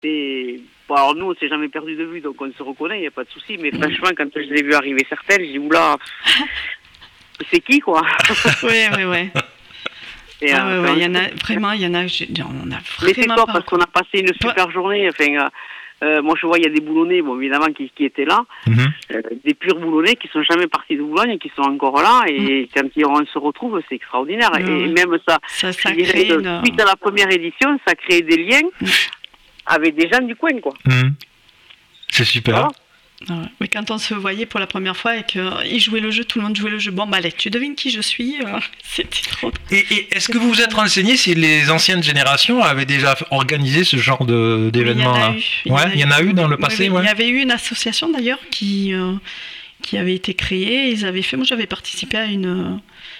Et bon, alors nous, on s'est jamais perdu de vue, donc on se reconnaît, il n'y a pas de souci. Mais franchement, quand je les ai vus arriver certaines, j'ai dit oula, c'est qui quoi? Oui. Il y en a vraiment, on a vraiment. Mais c'est top parce qu'on a passé une super journée. Enfin, moi je vois, il y a des Boulonnais, bon évidemment, qui étaient là, des purs Boulonnais qui sont jamais partis de Boulogne et qui sont encore là. Et quand on se retrouve, c'est extraordinaire. Et même ça crée suite à la première édition, ça crée des liens avec des gens du coin, quoi. C'est super. Voilà. Mais quand on se voyait pour la première fois et qu'ils jouaient le jeu, tout le monde jouait le jeu. Bon, allez, tu devines qui je suis. C'était trop. Et est-ce que vous vous êtes renseigné si les anciennes générations avaient déjà organisé ce genre d'événement là? Il y en a eu dans le passé. Il y avait eu une association d'ailleurs qui avait été créée. Ils avaient fait. Moi, j'avais participé à une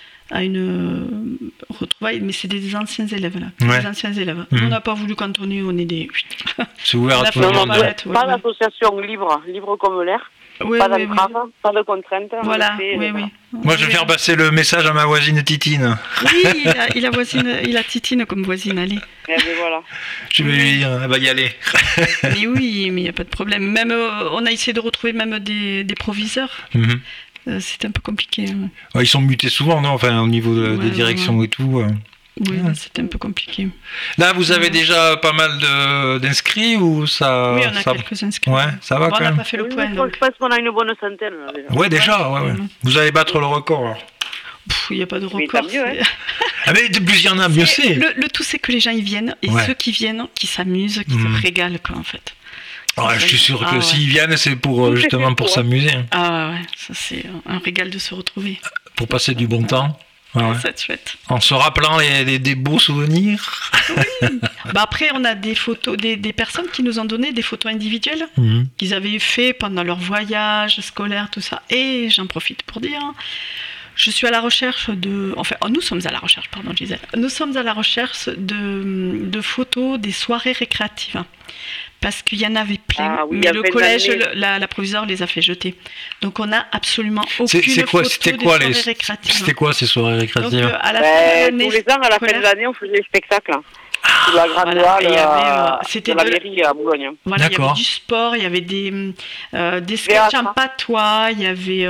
retrouvaille, mais c'est des anciens élèves là. Des anciens élèves. On n'a pas voulu cantonner, on est des. C'est ouvert à tout le monde. Pas d'association libre comme l'air. Pas d'entrave, pas de contraintes. Voilà, oui. Moi, je vais faire passer le message à ma voisine Titine. Oui, il a Titine comme voisine, allez. Et bien voilà. Je vais lui dire, elle va y aller. Mais oui, mais il n'y a pas de problème. Même, on a essayé de retrouver même des proviseurs. C'était un peu compliqué. Ils sont mutés souvent, non? Enfin, au niveau des directions et tout. Oui, c'était un peu compliqué. Là, vous avez déjà pas mal d'inscrits ou ça? Oui, on a quelques inscrits. Ouais, ça va quand même. On n'a pas fait le point. Je pense qu'on a une bonne centaine. Ouais, déjà. Vous allez battre le record. Alors. Il n'y a pas de record. Mais mieux, mais plus il y en a, mieux c'est. Le tout, c'est que les gens y viennent et ceux qui viennent, qui s'amusent, qui se régalent, quoi, en fait. Je suis sûr que s'ils viennent, c'est pour justement pour s'amuser. Ah ouais, ça c'est un régal de se retrouver. Pour passer du bon temps. C'est chouette. En se rappelant des beaux souvenirs. Oui. Après, on a des photos, des personnes qui nous ont donné des photos individuelles qu'ils avaient fait pendant leur voyage scolaire, tout ça. Et j'en profite pour dire, je suis à la recherche nous sommes à la recherche, pardon Gisèle. Nous sommes à la recherche de photos des soirées récréatives. Parce qu'il y en avait plein, mais le collège, la proviseure les a fait jeter. Donc on n'a absolument aucune photo des soirées récréatives. C'était quoi ces soirées récréatives? Donc, à la fin de l'année, tous les ans, à la fin de l'année, on faisait des spectacles. Sur la grande voile, c'était de la mairie à Boulogne. Voilà, il y avait du sport, il y avait des sketchs en patois, il y avait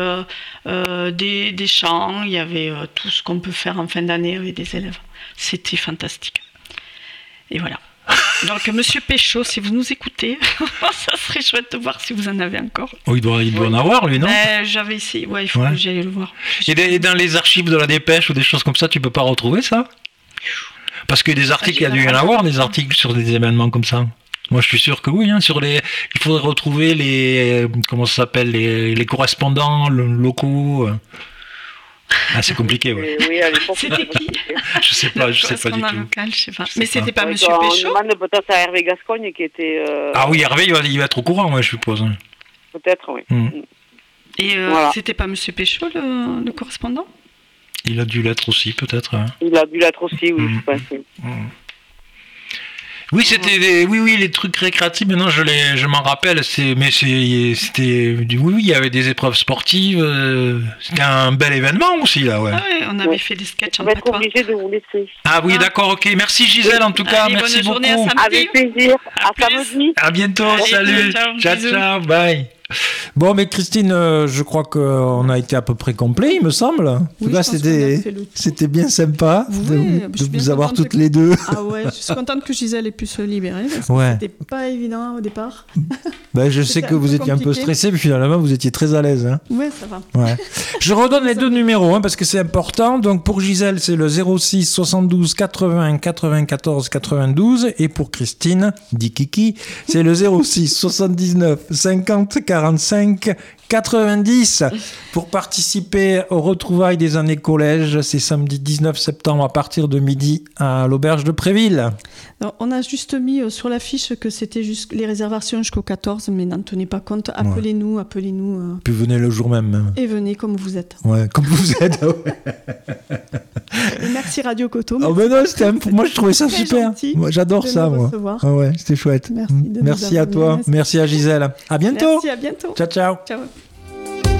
des chants, il y avait tout ce qu'on peut faire en fin d'année avec des élèves. C'était fantastique. Et voilà. Donc, Monsieur Péchaud, si vous nous écoutez, ça serait chouette de voir si vous en avez encore. Oh, il doit en avoir, lui, non? J'avais essayé, il faut que j'aille le voir. Et dans les archives de la Dépêche ou des choses comme ça, tu peux pas retrouver ça? Parce que des articles, il y a dû y en avoir, des articles sur des événements comme ça. Moi, je suis sûr que oui. Il faudrait retrouver les correspondants locaux. C'est compliqué, oui. Oui, à l'époque, c'était qui? Je sais pas du tout. Local, je sais pas. Mais c'était pas Monsieur Péchaud. On demande peut-être à Hervé Gascogne qui était. Ah oui, Hervé, il va être au courant, je suppose. Peut-être, oui. Et c'était pas Monsieur Péchaud le correspondant? Il a dû l'être aussi, peut-être. Il a dû l'être aussi, oui, je pense. Oui, c'était les trucs récréatifs. Maintenant, je m'en rappelle. Il y avait des épreuves sportives. C'était un bel événement aussi là, ouais. Ah ouais, on avait fait des sketchs en patois. On va être obligé de vous laisser. Ah oui, d'accord, ok. Merci Gisèle en tout cas. Allez, merci beaucoup. Avec plaisir. À samedi. À bientôt. Allez, salut. Ciao, bye. Bon, mais Christine, je crois qu'on a été à peu près complet, il me semble. En tout cas, c'était bien sympa de vous avoir toutes les deux. Ah ouais, je suis contente que Gisèle ait pu se libérer. Parce que c'était pas évident au départ. Je sais que vous étiez un peu stressé, mais finalement, vous étiez très à l'aise. Ouais, ça va. Ouais. Je redonne les deux numéros parce que c'est important. Donc, pour Gisèle, c'est le 06 72 80 94 92. Et pour Christine, dit Kiki, c'est le 06 79 50 45 90 pour participer aux retrouvailles des années collège. C'est samedi 19 septembre à partir de midi à l'auberge de Préville. Alors, on a juste mis sur l'affiche que c'était juste les réservations jusqu'au 14, mais n'en tenez pas compte. Appelez-nous. Puis venez le jour même. Et venez comme vous êtes. Ouais, comme vous êtes. Et merci Radio Coteau. Moi, je trouvais ça super. Gentil. Moi, j'adore ça, moi. Ah ouais, c'était chouette. Merci à toi. Merci à Gisèle. À bientôt. Merci, à bientôt. Ciao. Ciao.